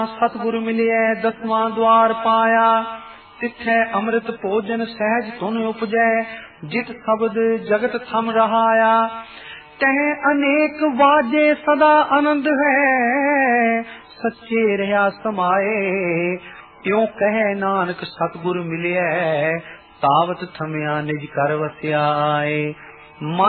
सतगुरु मिलिए दसवां द्वार पाया, तिथे अमृत भोजन सहज तुन उपजै, जित शब्द जगत थम रहाया। तह अनेक वाजे सदा आनंद है, सच्चे रहा समाए। त्यों कहे नानक सतगुरु मिलिए, तावत थमिया निज कर वस्याए।